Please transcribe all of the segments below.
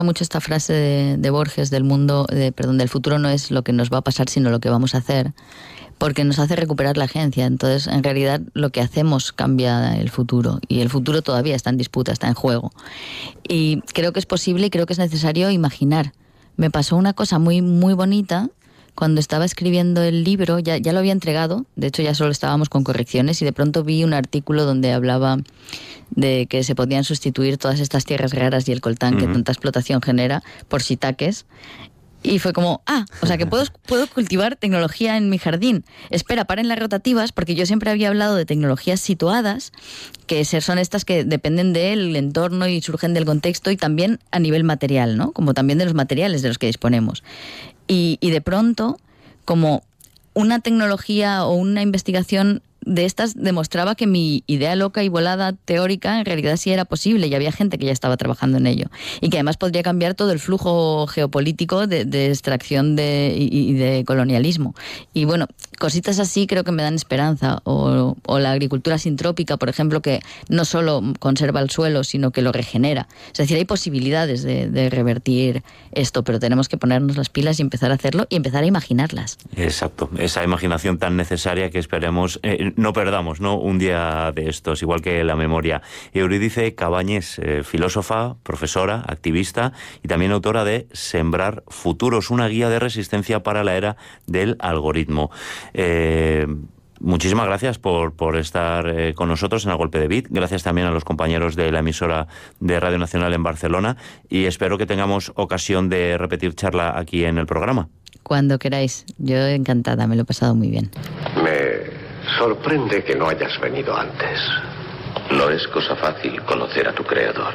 mucho esta frase de Borges del del futuro no es lo que nos va a pasar, sino lo que vamos a hacer, porque nos hace recuperar la agencia. Entonces, en realidad, lo que hacemos cambia el futuro, y el futuro todavía está en disputa, está en juego. Y creo que es posible y creo que es necesario imaginar. Me pasó una cosa muy, muy bonita cuando estaba escribiendo el libro. Ya lo había entregado, de hecho ya solo estábamos con correcciones, y de pronto vi un artículo donde hablaba de que se podían sustituir todas estas tierras raras y el coltán que tanta explotación genera por shiitakes. Y fue como, o sea que puedo cultivar tecnología en mi jardín. Espera, paren las rotativas, porque yo siempre había hablado de tecnologías situadas, que son estas que dependen del entorno y surgen del contexto, y también a nivel material, ¿no? Como también de los materiales de los que disponemos. Y de pronto, como una tecnología o una investigación de estas demostraba que mi idea loca y volada teórica en realidad sí era posible, y había gente que ya estaba trabajando en ello, y que además podría cambiar todo el flujo geopolítico de extracción y de colonialismo. Y bueno, cositas así creo que me dan esperanza. O la agricultura sintrópica, por ejemplo, que no solo conserva el suelo, sino que lo regenera. Es decir, hay posibilidades de revertir esto, pero tenemos que ponernos las pilas y empezar a hacerlo y empezar a imaginarlas. Exacto, esa imaginación tan necesaria que esperemos no perdamos, ¿no?, un día de estos, igual que la memoria. Eurídice Cabáñez, filósofa, profesora, activista y también autora de Sembrar Futuros, una guía de resistencia para la era del algoritmo. Muchísimas gracias por estar con nosotros en A Golpe de Bit. Gracias también a los compañeros de la emisora de Radio Nacional en Barcelona, y espero que tengamos ocasión de repetir charla aquí en el programa. Cuando queráis, yo encantada, me lo he pasado muy bien. Me sorprende que no hayas venido antes. No es cosa fácil conocer a tu creador.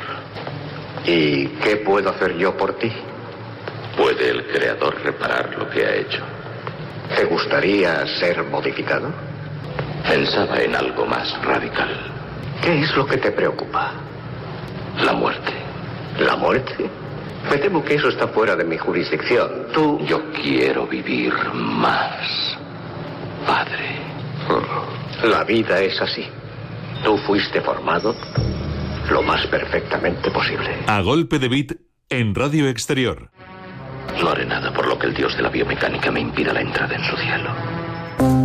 ¿Y qué puedo hacer yo por ti? ¿Puede el creador reparar lo que ha hecho? ¿Te gustaría ser modificado? Pensaba en algo más radical. ¿Qué es lo que te preocupa? La muerte. ¿La muerte? Me temo que eso está fuera de mi jurisdicción. Yo quiero vivir más, padre. La vida es así. Tú fuiste formado lo más perfectamente posible. A Golpe de Bit en Radio Exterior. No haré nada por lo que el dios de la biomecánica me impida la entrada en su cielo.